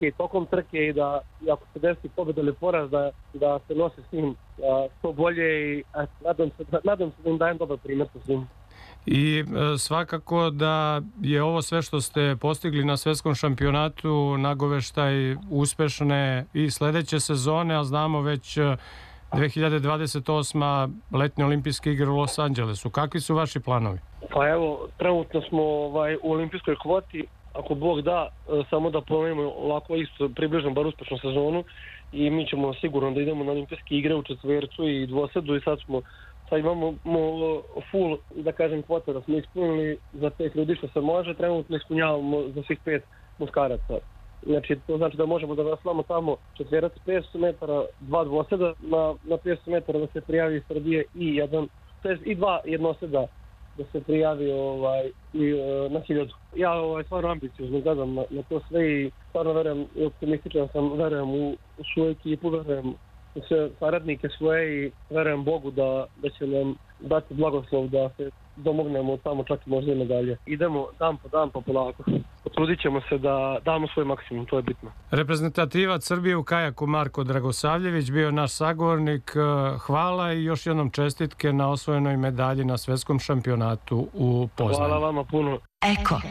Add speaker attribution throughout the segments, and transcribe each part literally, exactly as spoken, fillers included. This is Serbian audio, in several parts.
Speaker 1: i tokom trke i da i ako se desi pobjeda ili poraz da, da se nose s njim što bolje i a, nadam, se, nadam se da im dajem dobar primjer sa svim.
Speaker 2: I e, svakako da je ovo sve što ste postigli na svjetskom šampionatu nagoveštaj uspešne i sledeće sezone, a znamo već dve hiljade dvadeset osma letnje olimpijske igre u Los Angelesu. Kakvi su vaši planovi?
Speaker 1: Pa evo, trenutno smo ovaj, u olimpijskoj kvoti, ako Bog da, samo da planimo lako isto približno bar uspešnu sezonu i mi ćemo sigurno da idemo na olimpijske igre u četvercu i dvosedu i sad smo sad imamo full, da kažem, kvota da smo ispunili za pet ljudi što se može, trenutno ispunjavamo za svih pet muškaraca. Znači, to znači da možemo da naslamo tamo četverac petsto metara, dva dvoseda, na, na petsto metara da se prijavi iz Srbije i jedan, i dva jednoseda da se prijavi ovaj, i, na hiljadu. Ja ovaj, stvarno ambiciozno gledam na, na to sve i stvarno verujem, i optimističan sam, verujem u, u svoju ekipu, verujem u sve saradnike svoje i verujem Bogu da, da će nam dati blagoslov da se domognemo tamo čak i možda i medalje. Idemo dan po dan pa polako. Potrudit ćemo se da damo svoj maksimum, to je bitno.
Speaker 2: Reprezentativac Srbije u kajaku Marko Dragosavljević bio naš sagovornik. Hvala i još jednom čestitke na osvojenoj medalji na svjetskom šampionatu u Poznanju.
Speaker 1: Hvala vama puno.
Speaker 3: Eko.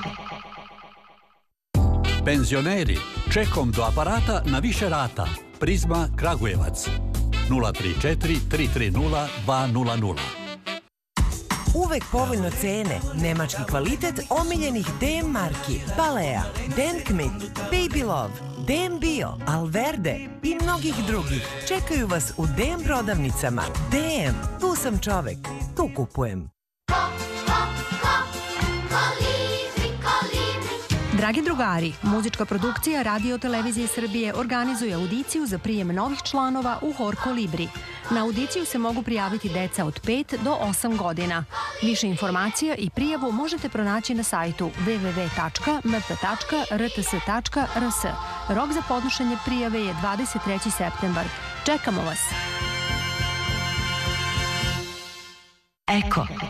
Speaker 4: Penzioneri, čekom do aparata na više rata. Prizma Kragujevac nula tri četiri tri tri nula dva nula nula.
Speaker 3: Uvek povoljno cene, nemački kvalitet omiljenih D M marki, Balea, Denkmit, Baby Love, D M Bio, Alverde i mnogih drugih. Čekaju vas u D M prodavnicama. D M, tu sam čovek, tu kupujem.
Speaker 5: Dragi drugari, muzička produkcija Radio Televizije Srbije organizuje audiciju za prijem novih članova u Hor Kolibri. Na audiciju se mogu prijaviti deca od pet do osam godina. Više informacija i prijavu možete pronaći na sajtu w w w tačka m p tačka r t s tačka r s. Rok za podnošenje prijave je dvadeset treći septembar. Čekamo vas!
Speaker 3: Eko.